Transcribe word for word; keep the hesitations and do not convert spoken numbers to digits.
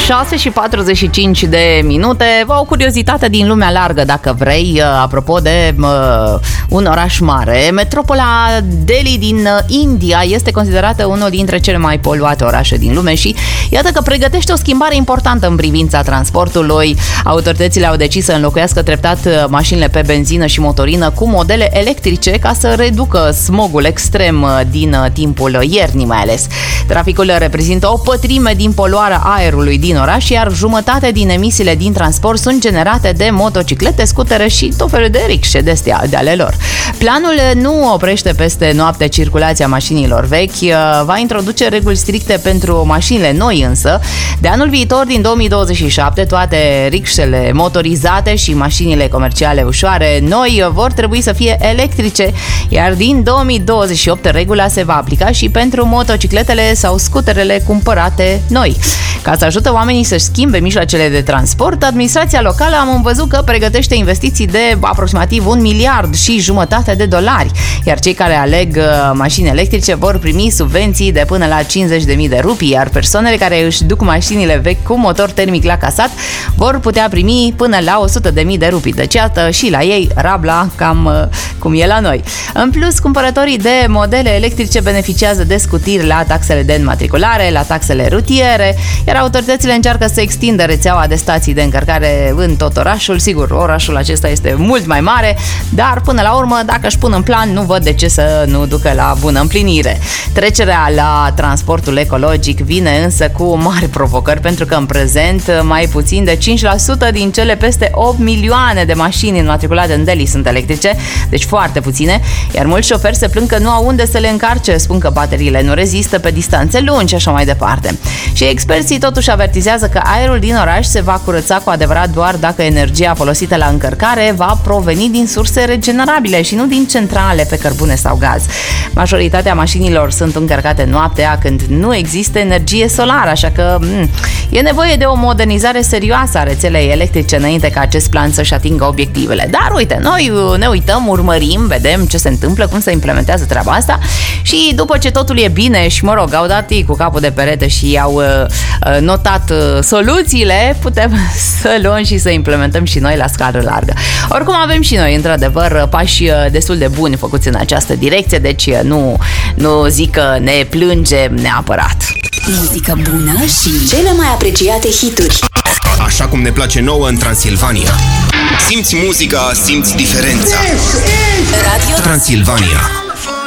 șase și patruzeci și cinci de minute. O curiozitate din lumea largă, dacă vrei, apropo de uh, un oraș mare. Metropola Delhi din India este considerată unul dintre cele mai poluate orașe din lume și iată că pregătește o schimbare importantă în privința transportului. Autoritățile au decis să înlocuiască treptat mașinile pe benzină și motorină cu modele electrice ca să reducă smogul extrem din timpul iernii mai ales. Traficul reprezintă o pătrime din poluarea aerului din oraș, iar jumătate din emisiile din transport sunt generate de motociclete, scutere și tot felul de rickshaw de astea de ale lor. Planul nu oprește peste noapte circulația mașinilor vechi, va introduce reguli stricte pentru mașinile noi însă. De anul viitor, din două mii douăzeci și șapte, toate rickshele motorizate și mașinile comerciale ușoare noi vor trebui să fie electrice, iar din două mii douăzeci și opt regula se va aplica și pentru motocicletele sau scuterele cumpărate noi. Ca să ajută oamenii să-și schimbe mijloacele de transport, administrația locală am văzut că pregătește investiții de aproximativ un miliard și jumătate de dolari, iar cei care aleg mașini electrice vor primi subvenții de până la cincizeci de mii de rupii, iar persoanele care își duc mașinile vechi cu motor termic la casat vor putea primi până la o sută de mii de rupii. Deci iată și la ei rabla cam cum e la noi. În plus, cumpărătorii de modele electrice beneficiază de scutiri la taxele de înmatriculare, la taxele rutiere, iar autoritățile încearcă să extindă rețeaua de stații de încărcare în tot orașul. Sigur, orașul acesta este mult mai mare, dar până la urmă, dacă își pun în plan, nu văd de ce să nu ducă la bună împlinire. Trecerea la transportul ecologic vine însă cu mari provocări, pentru că în prezent mai puțin de cinci la sută din cele peste opt milioane de mașini înmatriculate în Delhi sunt electrice, deci foarte puține, iar mulți șoferi se plâng că nu au unde să le încarce, spun că bateriile nu rezistă pe distanțe lungi și așa mai departe. Și experții totuși avertizează că aerul din oraș se va curăța cu adevărat doar dacă energia folosită la încărcare va proveni din surse regenerabile și nu din centrale pe cărbune sau gaz. Majoritatea mașinilor sunt încărcate noaptea când nu există energie solară, așa că m- e nevoie de o modernizare serioasă a rețelei electrice înainte ca acest plan să-și atingă obiectivele. Dar uite, noi ne uităm, urmărim, vedem ce se întâmplă, cum se implementează treaba asta și după ce totul e bine și, mă rog, au dat ei cu capul de perete și au uh, notat uh, soluțiile, putem să luăm și să implementăm și noi la scară largă. Oricum avem și noi, într-adevăr, pași destul de buni făcuți în această direcție, deci nu, nu zic că ne plângem neapărat. Muzică bună și cele mai apreciate hituri. Așa cum ne place nouă în Transilvania. Simți muzica, simți diferența. Radio Transilvania.